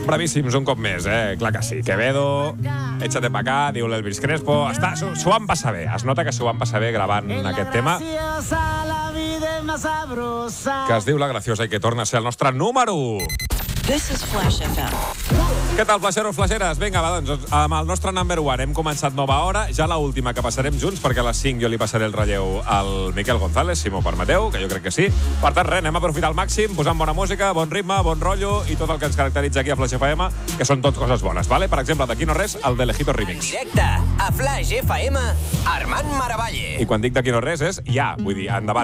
Bravíssims un cop més, Clar que sí. Quevedo, échate pa' acá, diu l'Elvis Crespo. S'ho van passar bé. Es nota que s'ho van passar bé gravant aquest tema. Que es diu La Graciosa i que torna a ser el nostre número 1. This is Flash FM. Què tal, flaixeros, flaixeres? Vinga, va, doncs, amb el nostre number 1 hem començat nova hora, ja l'última que passarem junts, perquè a les 5 jo li passaré el relleu al Miquel González, si m'ho permeteu, que jo crec que sí. Per tant, res, anem a aprofitar al màxim, posant bona música, bon ritme, bon rotllo i tot el que ens caracteritza aquí a Flash FM, que són tot coses bones, vale? Per exemple, d'aquí no res, el de Lejito Remix. Directe a Flash FM, Armand Maravalle. I quan dic d'aquí no res és ja, vull dir, endavant.